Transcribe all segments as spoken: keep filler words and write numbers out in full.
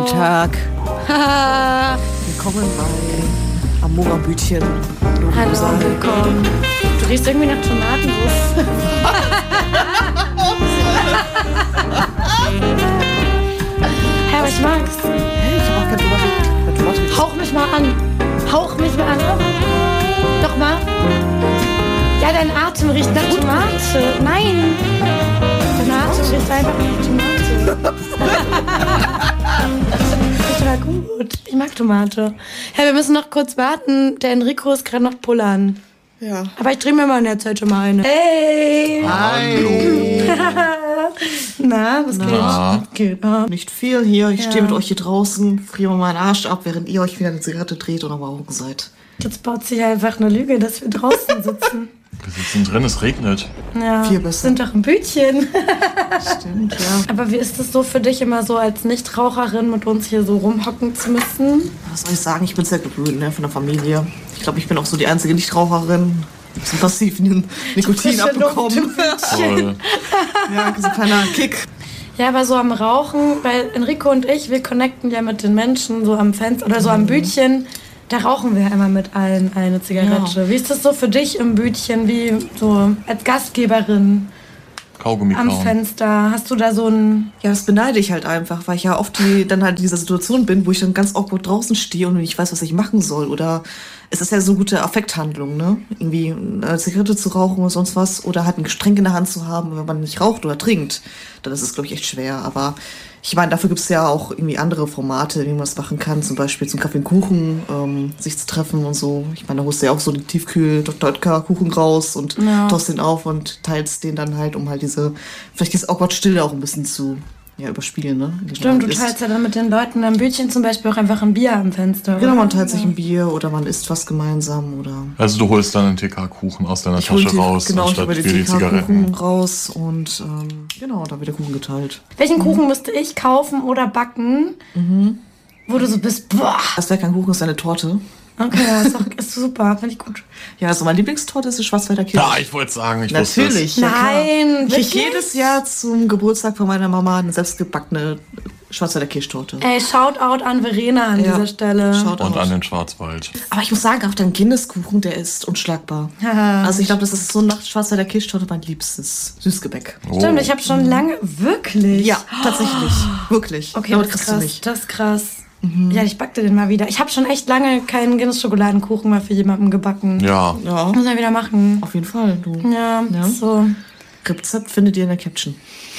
Guten Tag. Willkommen bei Amora-Bütchen. Hallo, willkommen. Du riechst irgendwie nach Tomatensauce. Hä, aber ich mag's. Hey, ich hab auch keine Tomate. Tomate. Hauch mich mal an. Hauch mich mal an. Doch mal. Ja, dein Atem riecht nach Tomate. Nein. Dein Atem riecht einfach nach Tomate. Total gut. Ich mag Tomate. Ja, wir müssen noch kurz warten. Der Enrico ist gerade noch pullern. Ja. Aber ich drehe mir mal in der Zeit schon mal eine. Hey! Hallo. Na, was Na. geht? geht ah. Nicht viel hier. Ich Ja. stehe mit euch hier draußen, friere mal meinen Arsch ab, während ihr euch wieder eine Zigarette dreht oder am Rauchen seid. Jetzt baut sich einfach eine Lüge, dass wir draußen sitzen. Wir sitzen drin, es regnet. Ja, Viel besser. sind doch ein Bütchen. Stimmt, ja. Aber wie ist es so für dich, immer so als Nichtraucherin mit uns hier so rumhocken zu müssen? Was soll ich sagen? Ich bin sehr gewöhnt, ne, von der Familie. Ich glaube, ich bin auch so die einzige Nichtraucherin. Zum passiven Nikotin frische Luft abbekommen. im Toll. Ja, so ein kleiner Kick. Ja, aber so am Rauchen, weil Enrico und ich, wir connecten ja mit den Menschen so am Fenster oder so am Bütchen. Da rauchen wir immer mit allen eine Zigarette. Ja. Wie ist das so für dich im Bütchen, wie so als Gastgeberin Kaugummi am kauen. Fenster? Hast du da so ein... Ja, das beneide ich halt einfach, weil ich ja oft die, dann halt in dieser Situation bin, wo ich dann ganz awkward draußen stehe und nicht weiß, was ich machen soll. Oder es ist ja so gute Affekthandlung, ne? Irgendwie eine Zigarette zu rauchen oder sonst was. Oder halt ein Getränk in der Hand zu haben, wenn man nicht raucht oder trinkt. Dann ist es, glaube ich, echt schwer. Aber ich meine, dafür gibt es ja auch irgendwie andere Formate, wie man das machen kann. Zum Beispiel zum Kaffee und Kuchen, ähm, sich zu treffen und so. Ich meine, da holst du ja auch so den Tiefkühl Doktor Oetker Kuchen raus und Ja. toast den auf und teilst den dann halt, um halt diese, vielleicht diese awkward Stille auch ein bisschen zu, ja, überspielen, ne? Die man Stimmt, du halt isst. teilst ja dann mit den Leuten am Bütchen zum Beispiel auch einfach ein Bier am Fenster. Genau, oder? man teilt sich ein Bier oder man isst was gemeinsam oder... Also du holst dann einen T K-Kuchen aus deiner Ich hol Tasche die- raus, genau, ich anstatt hol für die die Zigaretten. Kuchen raus und ähm, genau, dann wird der Kuchen geteilt. Welchen Kuchen müsste ich kaufen oder backen, wo du so bist, boah. Das wäre kein Kuchen, das ist eine Torte. Okay, ja, ist, doch, ist super, finde ich gut. Ja, also meine Lieblingstorte ist die Schwarzwälder Kirsch. Ja, ich wollte sagen, ich wusste es. Natürlich. Ja, klar. Nein, Ich krieg wirklich? jedes Jahr zum Geburtstag von meiner Mama eine selbstgebackene Schwarzwälder Kirschtorte. Ey, Shoutout an Verena an Ja. dieser Stelle. Schaut Und aus. an den Schwarzwald. Aber ich muss sagen, auch dein Guinness-Kuchen, der ist unschlagbar. Haha. Also ich glaube, das ist so nach Schwarzwälder Kirschtorte mein liebstes Süßgebäck. Oh. Stimmt, ich habe schon lange, wirklich? Ja, tatsächlich. Wirklich. Okay, Damit das ist kriegst du krass, mich. das ist krass. Ja, ich backte den mal wieder. Ich habe schon echt lange keinen Guinness-Schokoladenkuchen mehr für jemanden gebacken. Ja. Ja, Muss er wieder machen. auf jeden Fall. Du. Ja, Ja. so. Rezept findet ihr in der Caption.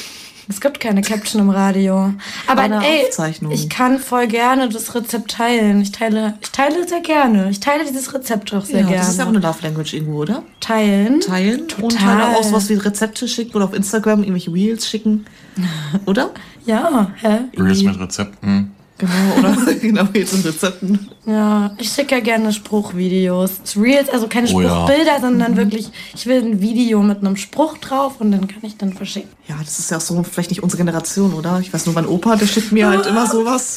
Es gibt keine Caption im Radio. Aber Bei einer ey, Aufzeichnung. ich kann voll gerne das Rezept teilen. Ich teile, ich teile sehr gerne. Ich teile dieses Rezept auch sehr Ja, gerne. das ist ja auch eine Love Language irgendwo, oder? Teilen. Teilen und Total. halt auch sowas wie Rezepte schicken oder auf Instagram irgendwelche Reels schicken. Oder? Ja, hä? Reels mit Rezepten. Genau, oder? Genau, jetzt sind Rezepten. Ja, ich schicke ja gerne Spruchvideos. Reels, also keine Oh ja. Spruchbilder, sondern wirklich, ich will ein Video mit einem Spruch drauf und dann kann ich dann verschicken. Ja, das ist ja auch so vielleicht nicht unsere Generation, oder? Ich weiß nur, mein Opa, der schickt mir halt immer sowas.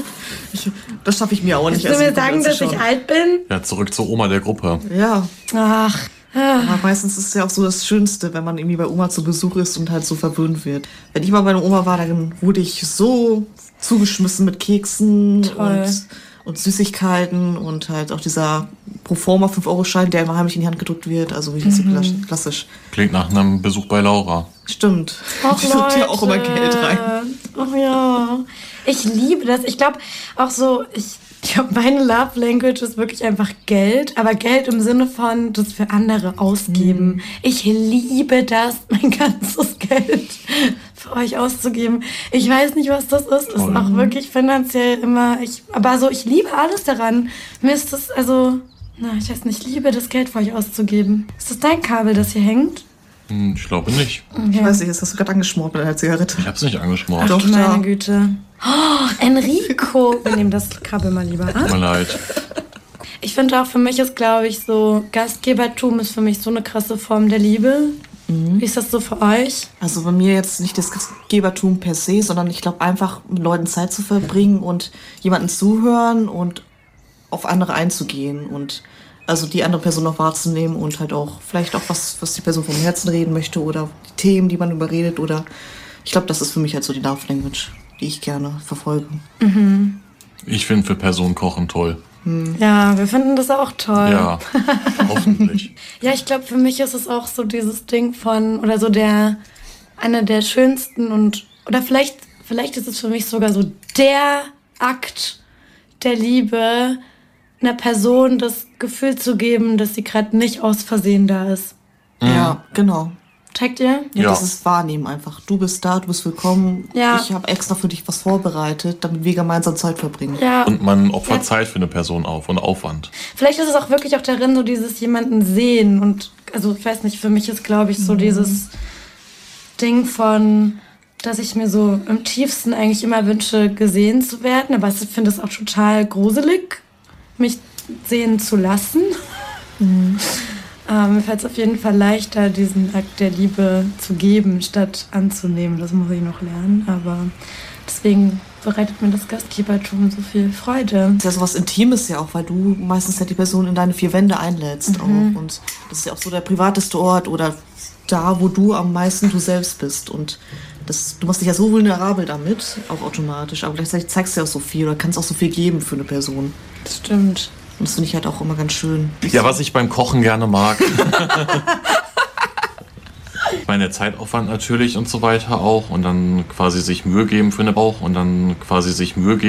Ich, das schaffe ich mir auch nicht. Willst du also mir sagen, dass ich alt bin? Ja, zurück zur Oma der Gruppe. Ja, Ach, aber meistens ist es ja auch so das Schönste, wenn man irgendwie bei Oma zu Besuch ist und halt so verwöhnt wird. Wenn ich mal bei einer Oma war, dann wurde ich so zugeschmissen mit Keksen Toll. und, und Süßigkeiten und halt auch dieser Proforma fünf Euro Schein, der immer heimlich in die Hand gedrückt wird. Also wie so klassisch- klassisch. Klingt nach einem Besuch bei Laura. Stimmt. Och, Die drückt ja Leute. auch immer Geld rein. Oh ja. Ich liebe das. Ich glaube auch so, ich, ich glaube, meine Love Language ist wirklich einfach Geld. Aber Geld im Sinne von das für andere ausgeben. Mhm. Ich liebe das, mein ganzes Geld für euch auszugeben. Ich weiß nicht, was das ist. Ist Toll. auch wirklich finanziell immer. Ich, aber so, ich liebe alles daran. Mir ist das, also, na, ich weiß nicht, ich liebe das Geld für euch auszugeben. Ist das dein Kabel, das hier hängt? Hm, ich glaube nicht. Ich weiß nicht, das hast du gerade angeschmort mit einer Zigarette. Ich hab's nicht angeschmort. Doch, Meine da. Güte. Oh, Enrico. Wir nehmen das Kabel mal lieber Tut ab. mir leid. Ich finde auch, für mich ist, glaube ich, so Gastgebertum ist für mich so eine krasse Form der Liebe. Wie ist das so für euch? Also bei mir jetzt nicht das Gastgebertum per se, sondern ich glaube einfach mit Leuten Zeit zu verbringen und jemanden zuhören und auf andere einzugehen und also die andere Person noch wahrzunehmen und halt auch vielleicht auch was, was die Person vom Herzen reden möchte oder die Themen, die man überredet oder ich glaube, das ist für mich halt so die Love Language. die ich gerne verfolge. Ich finde für Personen kochen toll. Ja, wir finden das auch toll. Ja, hoffentlich. Ja, ich glaube, für mich ist es auch so dieses Ding von, oder so der, einer der schönsten und, oder vielleicht, vielleicht ist es für mich sogar so der Akt der Liebe, einer Person das Gefühl zu geben, dass sie gerade nicht aus Versehen da ist. Ja, genau. Checkt ihr? Ja, Ja. das ist Wahrnehmen einfach. Du bist da, du bist willkommen. Ja. Ich habe extra für dich was vorbereitet, damit wir gemeinsam Zeit verbringen. Ja. Und man opfert Ja. Zeit für eine Person auf und Aufwand. Vielleicht ist es auch wirklich auch darin, so dieses jemanden sehen und, also ich weiß nicht, für mich ist, glaube ich, so dieses Ding von, dass ich mir so im tiefsten eigentlich immer wünsche, gesehen zu werden, aber ich finde es auch total gruselig, mich sehen zu lassen. Ähm, mir fällt es auf jeden Fall leichter, diesen Akt der Liebe zu geben, statt anzunehmen. Das muss ich noch lernen, aber deswegen bereitet mir das Gastgebertum so viel Freude. Das ist ja sowas Intimes ja auch, weil du meistens ja die Person in deine vier Wände einlädst auch. Und das ist ja auch so der privateste Ort oder da, wo du am meisten du selbst bist. Und das, du machst dich ja so vulnerabel damit, auch automatisch. Aber gleichzeitig zeigst du ja auch so viel oder kannst auch so viel geben für eine Person. Das stimmt. Und das finde ich halt auch immer ganz schön. Ja, was ich beim Kochen gerne mag. Meine Zeitaufwand natürlich und so weiter auch. Und dann quasi sich Mühe geben für eine Bauch und dann quasi sich Mühe geben.